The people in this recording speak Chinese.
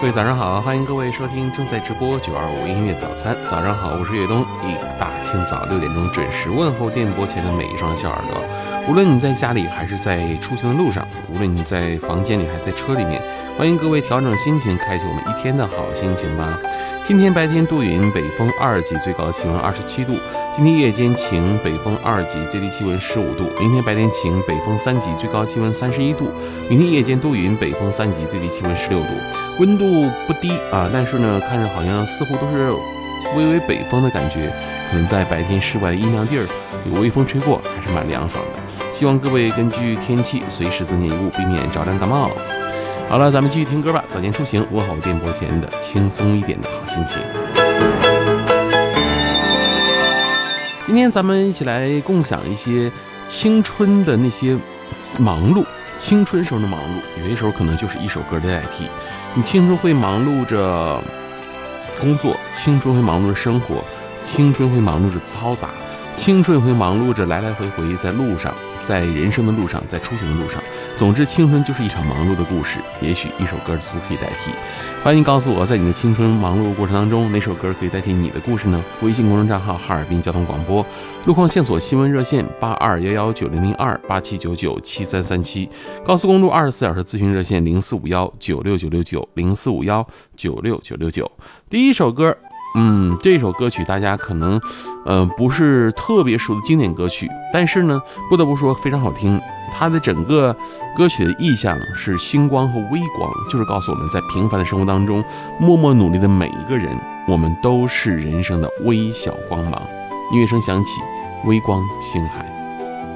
各位早上好，欢迎各位收听正在直播925音乐早餐。早上好，我是岳东，一大清早6点钟准时问候电波前的每一双小耳朵。无论你在家里还是在出行的路上，无论你在房间里还是在车里面，欢迎各位调整心情，开启我们一天的好心情吧。今天白天多云，北风2级，最高气温27度。今天夜间晴，北风2级，最低气温15度。明天白天晴，北风3级，最高气温31度。明天夜间多云，北风3级，最低气温16度。温度不低啊，但是呢，看着好像似乎都是微微北风的感觉，可能在白天室外的阴凉地儿有微风吹过，还是蛮凉爽的。希望各位根据天气随时增减衣物，避免着凉感冒。好了，咱们继续听歌吧。早间出行，问候电波前的轻松一点的好心情。今天咱们一起来共享一些青春的那些忙碌，青春时候的忙碌，有些时候可能就是一首歌的代替。你青春会忙碌着工作，青春会忙碌着生活，青春会忙碌着嘈杂，青春会忙碌着来来回回在路上，在人生的路上，在出行的路上。总之，青春就是一场忙碌的故事，也许一首歌足可以代替。欢迎告诉我，在你的青春忙碌过程当中，哪首歌可以代替你的故事呢？微信公众账号哈尔滨交通广播，路况线索新闻热线82119002 87997337，高速公路24小时咨询热线0451969969 0451969969。第一首歌。这首歌曲大家可能不是特别熟的经典歌曲，但是呢不得不说非常好听。它的整个歌曲的意象是星光和微光，就是告诉我们在平凡的生活当中默默努力的每一个人，我们都是人生的微小光芒。音乐声响起，微光星海。